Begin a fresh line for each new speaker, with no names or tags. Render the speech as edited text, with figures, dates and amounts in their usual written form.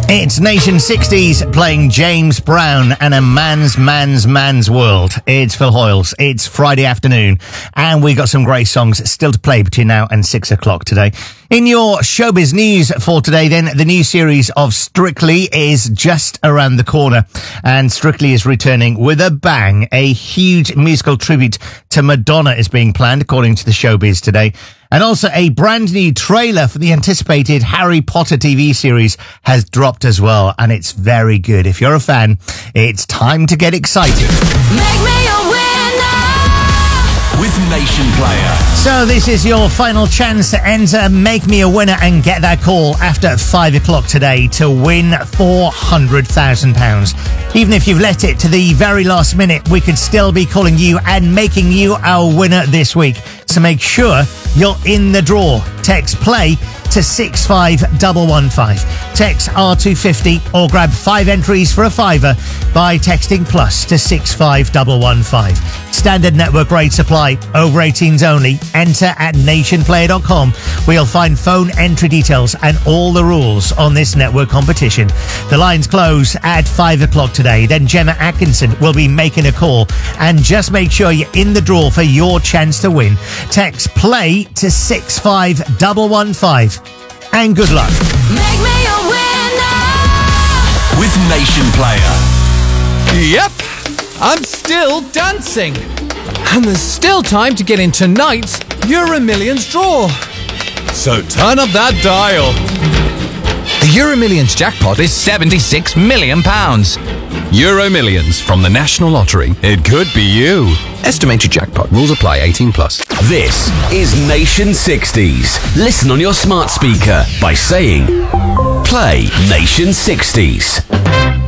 It's Nation 60s playing James Brown and a man's world. It's Phil Hoyles. It's Friday afternoon, and we got some great songs still to play between now and 6 o'clock today. In your showbiz news for today, then, the new series of Strictly is just around the corner, and Strictly is returning with a bang. A huge musical tribute to Madonna is being planned, according to the showbiz today. And also a brand new trailer for the anticipated Harry Potter TV series has dropped as well, and it's very good. If you're a fan, it's time to get excited.
Make me a winner
with Nation Player.
So this is your final chance to enter Make Me a Winner and get that call after 5 o'clock today to win £400,000. Even if you've let it to the very last minute, we could still be calling you and making you our winner this week. So make sure you're in the draw. Text play to 65115. Text R250 or grab 5 entries for a fiver by texting plus to 65115. Standard network rates apply. Over 18s only. Enter at nationplayer.com, where you'll find phone entry details and all the rules on this network competition. The lines close at 5 o'clock today. Then Gemma Atkinson will be making a call. And just make sure you're in the draw for your chance to win. Text play to 65115. And good luck.
Make me a winner
with Nation Player.
Yep, I'm still dancing. And there's still time to get in tonight's Euro Millions draw. So turn up that dial.
The Euro Millions jackpot is £76 million. Euro Millions from the National Lottery. It could be you. Estimated jackpot. Rules apply. 18 plus.
This is Nation 60s. Listen on your smart speaker by saying, play Nation 60s.